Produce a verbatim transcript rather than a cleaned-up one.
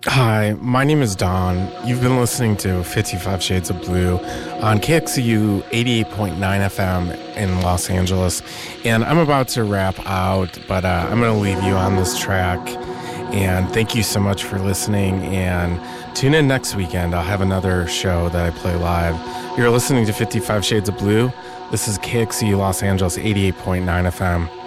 Hi, my name is Don. You've been listening to fifty-five Shades of Blue on K X C U eighty-eight point nine F M in Los Angeles. And I'm about to wrap out, but uh, I'm going to leave you on this track. And thank you so much for listening. And tune in next weekend. I'll have another show that I play live. You're listening to fifty-five Shades of Blue. This is K X C U Los Angeles eighty-eight point nine F M.